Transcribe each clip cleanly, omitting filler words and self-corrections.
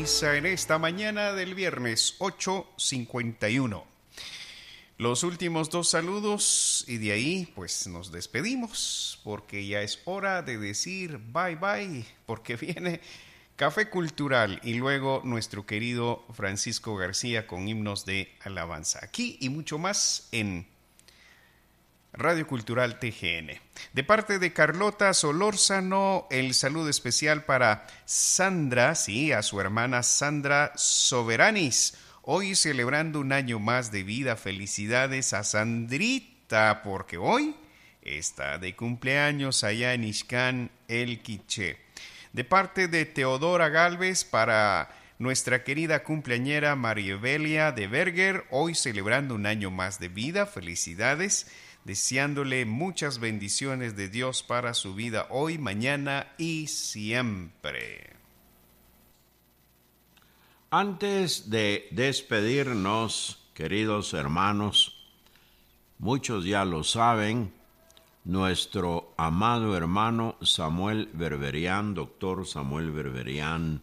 alabanza en esta mañana del viernes 8:51. Los últimos dos saludos y de ahí pues nos despedimos porque ya es hora de decir bye bye porque viene Café Cultural y luego nuestro querido Francisco García con himnos de alabanza. Aquí y mucho más en Radio Cultural TGN. De parte de Carlota Solórzano, el saludo especial para Sandra, sí, a su hermana Sandra Soberanis. Hoy celebrando un año más de vida. Felicidades a Sandrita, porque hoy está de cumpleaños allá en Ixcán, El Quiché. De parte de Teodora Galvez para nuestra querida cumpleañera Marievelia de Berger, hoy celebrando un año más de vida. Felicidades, deseándole muchas bendiciones de Dios para su vida hoy, mañana y siempre. Antes de despedirnos, queridos hermanos, muchos ya lo saben, nuestro amado hermano Samuel Berberian, doctor Samuel Berberian,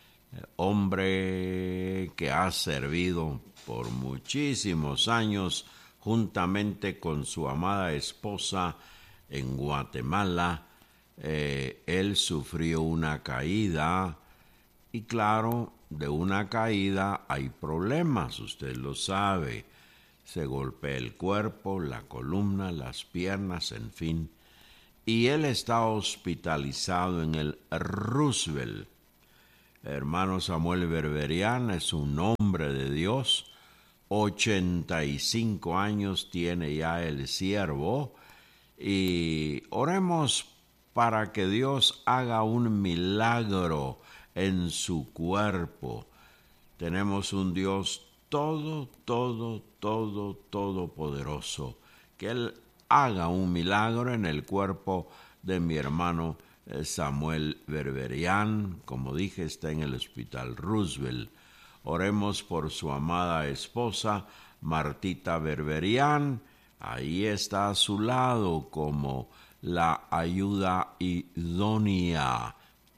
hombre que ha servido por muchísimos años juntamente con su amada esposa en Guatemala. Él sufrió una caída y claro, de una caída hay problemas, usted lo sabe. Se golpea el cuerpo, la columna, las piernas, en fin. Y él está hospitalizado en el Roosevelt. Hermano Samuel Berberian es un hombre de Dios. 85 años tiene ya el siervo. Y oremos para que Dios haga un milagro en su cuerpo. Tenemos un Dios todopoderoso. Que Él haga un milagro en el cuerpo de mi hermano Samuel Berberian. Como dije, está en el Hospital Roosevelt. Oremos por su amada esposa, Martita Berberian. Ahí está a su lado como la ayuda idónea.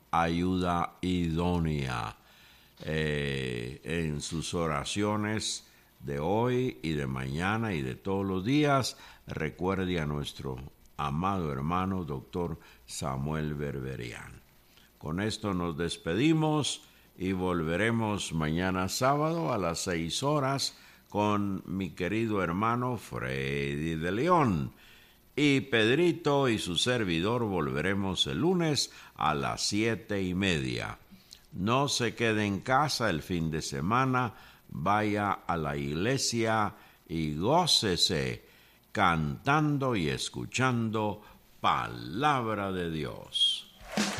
En sus oraciones de hoy y de mañana y de todos los días, recuerde a nuestro amado hermano doctor Samuel Berberian. Con esto nos despedimos y volveremos mañana sábado a las 6 horas con mi querido hermano Freddy de León. Y Pedrito y su servidor volveremos el lunes a las 7:30. No se quede en casa el fin de semana, vaya a la iglesia y gócese cantando y escuchando palabra de Dios.